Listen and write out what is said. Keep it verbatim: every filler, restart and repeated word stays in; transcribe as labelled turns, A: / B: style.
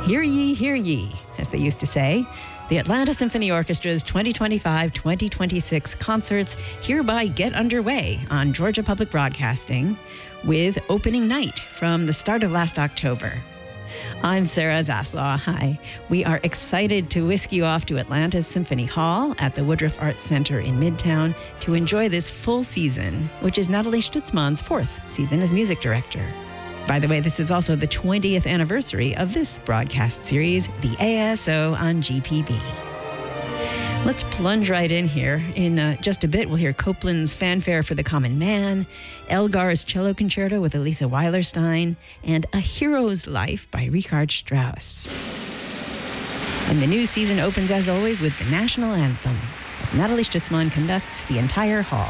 A: Hear ye, hear ye, as they used to say. The Atlanta Symphony Orchestra's twenty twenty-five twenty twenty-six concerts hereby get underway on Georgia Public Broadcasting with opening night from the start of last October. I'm Sarah Zaslaw. Hi. We are excited to whisk you off to Atlanta's Symphony Hall at the Woodruff Arts Center in Midtown to enjoy this full season, which is Natalie Stutzman's fourth season as music director. By the way, this is also the twentieth anniversary of this broadcast series, the A S O on G P B. Let's plunge right in here. In uh, just a bit, we'll hear Copland's Fanfare for the Common Man, Elgar's Cello Concerto with Elisa Weilerstein, and A Hero's Life by Richard Strauss. And the new season opens, as always, with the national anthem, as Natalie Stutzman conducts the entire hall.